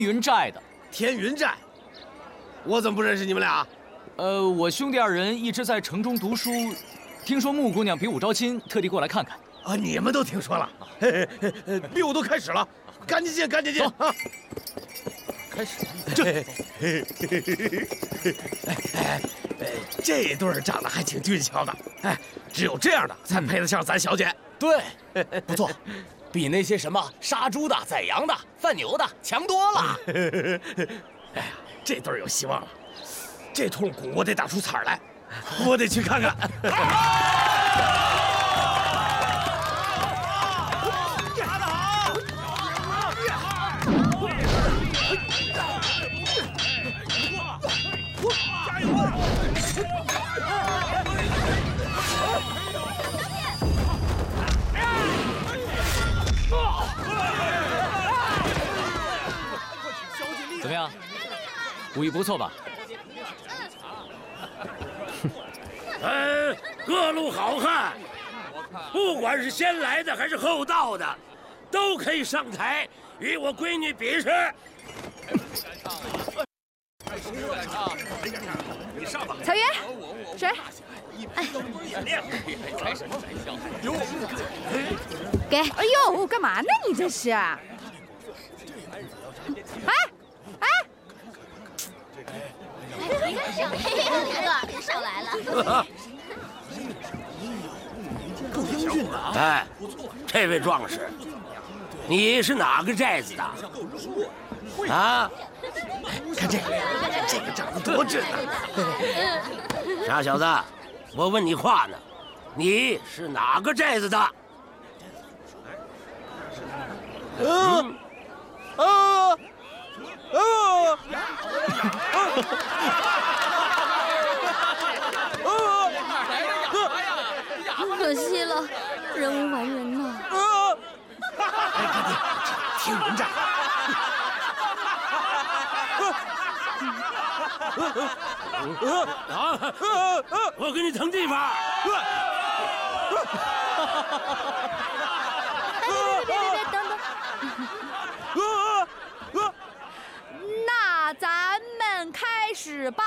云寨的。 天云寨，我怎么不认识你们俩？ 我兄弟二人一直在城中读书，听说穆姑娘比武招亲，特地过来看看。 啊，你们都听说了？比武都开始了，赶紧进，赶紧进啊！ 开始。 这对儿长得还挺俊俏的，哎，只有这样的才配得上咱小姐。 对，不错，比那些什么杀猪的、宰羊的、贩牛的强多了。 哎呀，这对儿有希望了，这通鼓我得打出彩来，我得去看看。 怎么样，武艺不错吧？ 各路好汉，不管是先来的还是后到的，都可以上台与我闺女比试。 草原，水。哎，给。哎呦，干嘛呢你这是？哎哎。 哥上来了。 够英俊的啊！哎，这位壮士，你是哪个寨子的？啊？ 看这个，这个长得多俊啊！ 傻小子，我问你话呢，你是哪个寨子的？ 可惜了，人无完人呐。 哎，看这天云寨。 我给你腾地方。 别，等等。 那咱们开始吧。